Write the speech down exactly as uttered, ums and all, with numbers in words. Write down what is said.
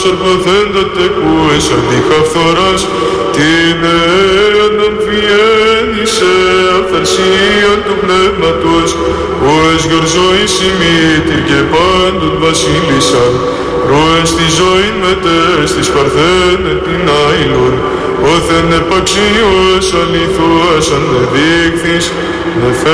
ορποθέντα τεκούες αντιχαφθοράς, την αναμφιένησε αυθαρσίαν του πνεύματος, ως γορζόης ημίτηρ και πάντων βασίλισσαν, ροές τη ζωήν μετές της παρθένε την άειλον, όθεν επαξίως αληθούας αν με δείχθης,